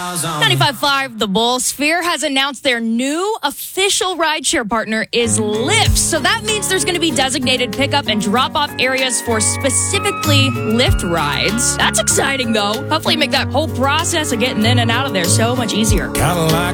95.5 The Bull. Sphere has announced their new official rideshare partner is Lyft. So that means there's going to be designated pickup and drop-off areas for specifically Lyft rides. That's exciting, though. Hopefully make that whole process of getting in and out of there so much easier.